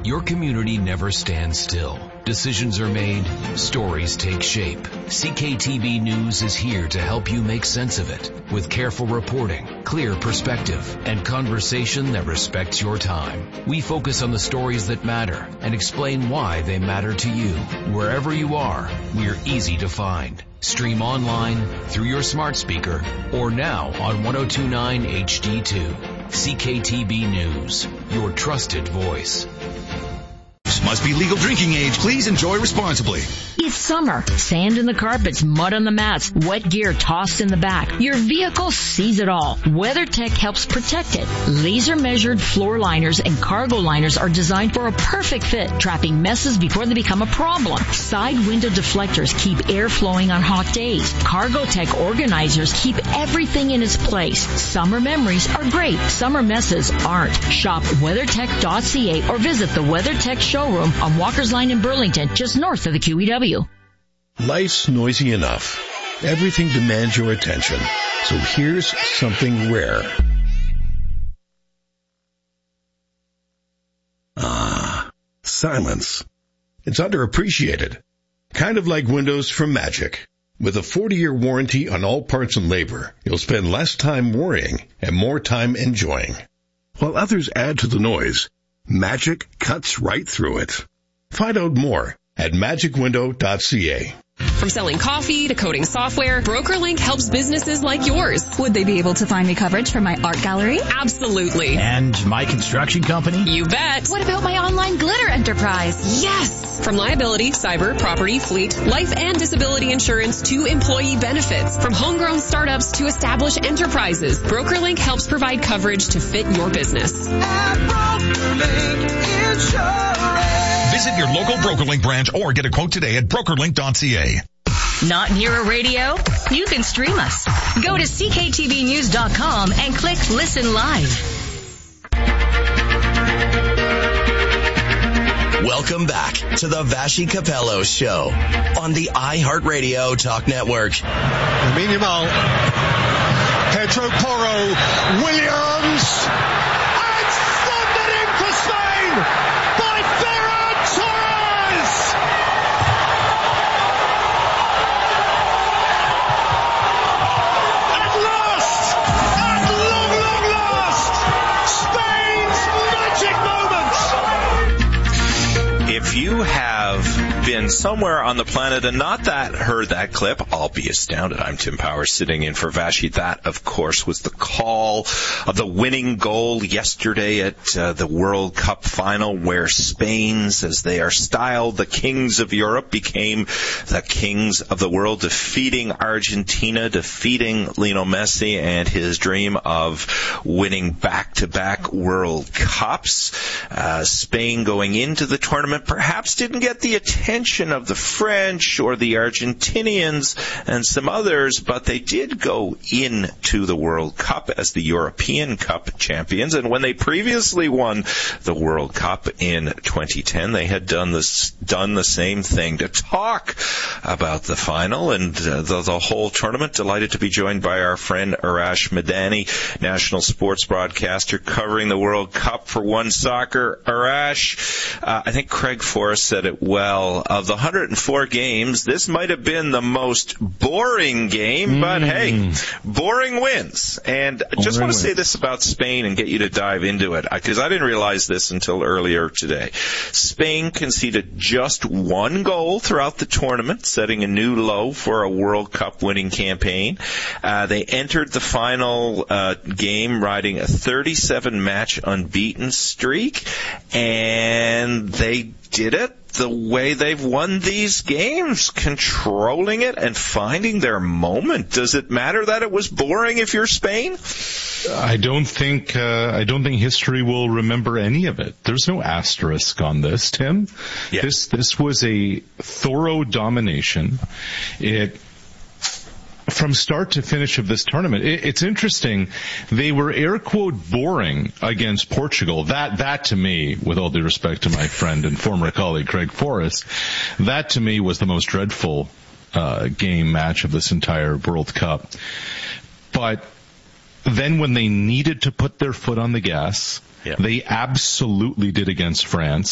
Your community never stands still. Decisions are made, stories take shape. CKTB News is here to help you make sense of it with careful reporting, clear perspective, and conversation that respects your time. We focus on the stories that matter and explain why they matter to you. Wherever you are, we're easy to find. Stream online, through your smart speaker, or now on 1029 HD2. CKTB News, your trusted voice. Must be legal drinking age. Please enjoy responsibly. It's summer. Sand in the carpets, mud on the mats, wet gear tossed in the back. Your vehicle sees it all. WeatherTech helps protect it. Laser-measured floor liners and cargo liners are designed for a perfect fit, trapping messes before they become a problem. Side window deflectors keep air flowing on hot days. CargoTech organizers keep everything in its place. Summer memories are great. Summer messes aren't. Shop WeatherTech.ca or visit the WeatherTech showroom on Walker's Line in Burlington, just north of the QEW. Life's noisy enough. Everything demands your attention. So here's something rare. Silence. It's underappreciated. Kind of like windows from Magic. With a 40-year warranty on all parts and labor, you'll spend less time worrying and more time enjoying. While others add to the noise, Magic cuts right through it. Find out more at magicwindow.ca. From selling coffee to coding software, BrokerLink helps businesses like yours. Would they be able to find me coverage for my art gallery? Absolutely. And my construction company? You bet. What about my online glitter enterprise? Yes! From liability, cyber, property, fleet, life and disability insurance to employee benefits. From homegrown startups to established enterprises, BrokerLink helps provide coverage to fit your business. At BrokerLink Insurance. Visit your local BrokerLink branch or get a quote today at brokerlink.ca. Not near a radio? You can stream us. Go to cktvnews.com and click Listen Live. Welcome back to the Vashi Capello Show on the iHeartRadio Talk Network. Lamine Yamal, Pedro Porro, Williams, and thundered in for Spain by Ferran Torres! At last, at long, long last, Spain's magic moment! If you have been somewhere on the planet and not heard that clip, I'll be astounded. I'm Tim Powers sitting in for Vashi. That, of course, was the call of the winning goal yesterday at the World Cup final, where Spain, as they are styled, the kings of Europe, became the kings of the world, defeating Argentina, defeating Lionel Messi and his dream of winning back-to-back World Cups. Spain going into the tournament perhaps didn't get the attention of the French or the Argentinians and some others, but they did go into the World Cup as the European Cup champions. And when they previously won the World Cup in 2010, they had done the same thing to talk about the final and the whole tournament. Delighted to be joined by our friend Arash Madani, national sports broadcaster covering the World Cup for One Soccer. Arash, I think Craig Forrest said it well. Of the 104 games, this might have been the most boring game, but hey, boring wins. And I just want to say this about Spain and get you to dive into it, because I didn't realize this until earlier today. Spain conceded just one goal throughout the tournament, setting a new low for a World Cup winning campaign. They entered the final game riding a 37-match unbeaten streak, and they did it the way they've won these games, controlling it and finding their moment. Does it matter that it was boring if you're Spain? I don't think history will remember any of it. There's no asterisk on this, Tim. Yeah. This was a thorough domination. From start to finish of this tournament, it's interesting. They were air quote boring against Portugal. That to me, with all due respect to my friend and former colleague Craig Forrest, that to me was the most dreadful match of this entire World Cup. But then when they needed to put their foot on the gas, they absolutely did against France.